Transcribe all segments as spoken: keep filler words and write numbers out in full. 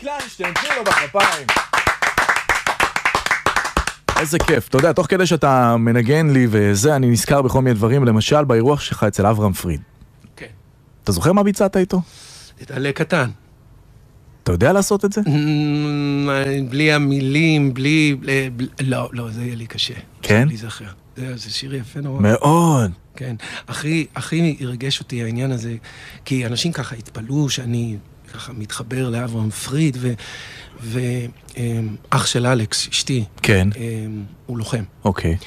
קליינשטיין, תנו לו בכפיים. איזה כיף. אתה יודע, תוך כדי שאתה מנגן לי וזה, אני נזכר בכל מיני דברים, למשל באירוח שלך אצל אברהם פריד. כן. אתה זוכר מה ביצעת איתו? את עלה קטן. אתה יודע לעשות את זה? בלי המילים, בלי... לא, לא, זה יהיה לי קשה. כן? לי זכר. זה שיר יפה נורא. מאוד. כן. הכי, הכי הרגש אותי העניין הזה, כי אנשים ככה התפלאו שאני ככה מתחבר לאברהם פריד, ו... ואח של אלכס, אשתי, כן. הוא לוחם. אוקיי.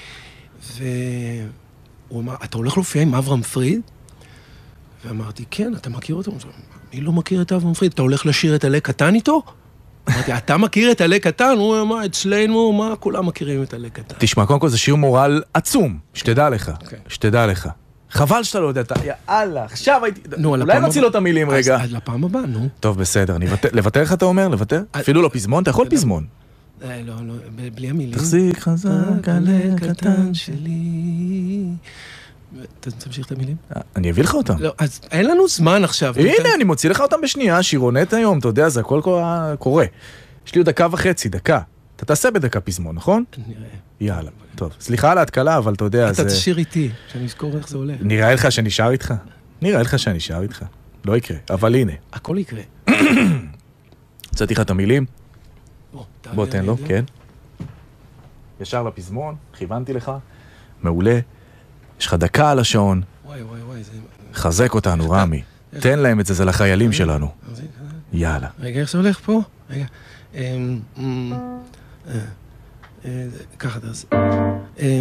והוא אמר, אתה הולך להופיע עם אברהם פריד? ואמרתי, כן, אתה מכיר אותו? אני לא מכיר את אברהם פריד, אתה הולך לשיר את עלה קטן איתו? אמרתי, אתה מכיר את עלה קטן? הוא אמר, אצלנו, מה, כולם מכירים את עלה קטן. תשמע, קודם כל זה שיר מורל עצום, שתדע לך, שתדע לך. חבל שאתה לא יודע, יאללה, עכשיו הייתי... אולי נוציא לו את המילים רגע. אז לפעם הבאה, נו. טוב, בסדר, לוותר לך אתה אומר? לוותר? אפילו לא פזמון? אתה יכול פזמון. לא, לא, בלי המילים. תחזיק חזק עלה קטן שלי. תמשיך את המילים? אני אביא לך אותם. לא, אז אין לנו זמן עכשיו. הנה, אני מוציא לך אותם בשנייה, שירונת היום, אתה יודע, זה הכל קורה. יש לי עוד דקה וחצי, דקה. אתה תעשה בדקה פזמון, נכון? נראה. יאללה, טוב. סליחה על ההתקלה, אבל אתה יודע, אתה תשאיר איתי, שאני אזכור איך זה עולה. נראה לך שאני שר איתך? נראה לך שאני שר איתך. לא יקרה, אבל הנה. הכל יקרה. הצעתי לך את המילים? בוא תן לו, כן. ישר לפזמון, כיוונתי לך. מעולה. יש לך דקה על השעון. וואי, וואי, וואי. חזק אותנו, רמי. תן להם את זה, זה לחיילים שלנו. יאללה. רגע, איך זה הולך פה? רגע. ככה,